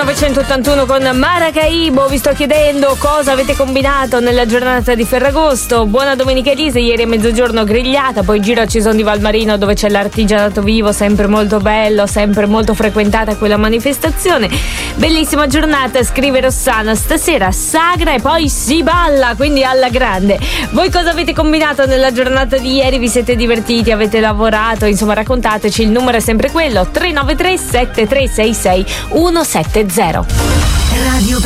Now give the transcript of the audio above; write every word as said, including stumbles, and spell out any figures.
millenovecentottantuno con Maracaibo. Vi sto chiedendo cosa avete combinato nella giornata di Ferragosto. Buona domenica Elisa, ieri a mezzogiorno grigliata, poi giro a Cison di Valmarino dove c'è l'artigianato vivo, sempre molto bello, sempre molto frequentata quella manifestazione. Bellissima giornata, scrive Rossana, stasera sagra e poi si balla, quindi alla grande. Voi cosa avete combinato nella giornata di ieri? Vi siete divertiti, avete lavorato? Insomma, raccontateci, il numero è sempre quello tre nove tre sette tre sei sei uno sette zero. Radio